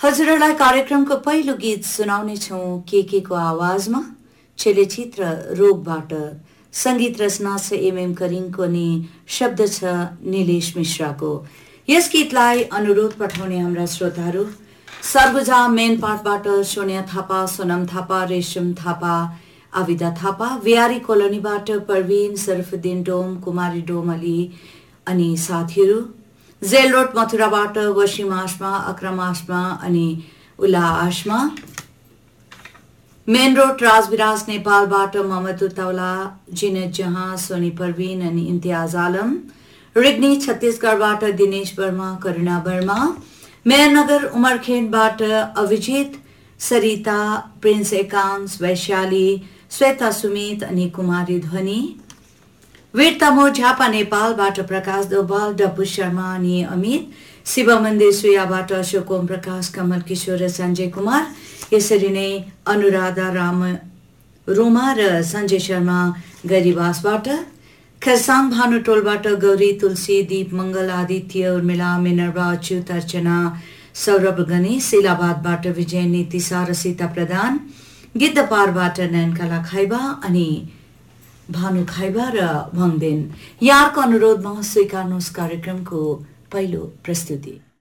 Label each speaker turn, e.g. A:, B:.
A: हजुरहरूलाई कार्यक्रमको पहिलो गीत सुनाउने छौं के को आवाजमा चलचित्र रोगबाट संगीत रचना छ एमएम करिङको नि शब्द छ निलेश मिश्राको। यस गीतलाई अनुरोध पठाउने हाम्रा श्रोताहरू सर्वजा मेन पार्टबाट सोनिया थापा, सोनम थापा, रेशम थापा, आविदा थापा, वियारी कोलोनीबाट परवीन, शरफुद्दीन डोम, कुमारी डोम अली अनि साथीहरू, जेल रोड मथुराबाट वसीम आशमा, अक्रम आशमा अनि उल्ला आशमा, मेन रोड राजविराज नेपालबाट मोहम्मद उताउला, जिनत जहां, सोनी परवीन अनि इम्तियाज आलम, रिग्नी छत्तीसगढबाट दिनेश वर्मा, करुणा वर्मा, मेयरनगर उमरखेडबाट अभिजित, सरिता, प्रिंस एकांश, वैशाली, श्वेता सुमित अनि कुमारी ध्वनि, वीरतमो झापा नेपालबाट प्रकाश दोबाल, डब्बु शर्मा अनि अमित, शिव मन्दिर सुयाबाट अशोक ओम प्रकाश, कमल किशोर, सञ्जय कुमार, यसरी नै अनुराधा राम रोमा र सञ्जय शर्मा गरीबासबाट, खरसाङ भानुटोलबाट गौरी, तुलसी, दीप, मंगल, आदित्य, उर्मिला, मिनर्वा, अच्युत, अर्चना, सौरभ गणेश, इलाहाबादबाट विजय, नीति, सार, सीता प्रधान, गिद्धपारबाट नयनकला खाइबा अनि भानु खाइबा र भङदेन। यहाँको अनुरोधमा स्वीकार्नुहोस् कार्यक्रमको पहिलो प्रस्तुति।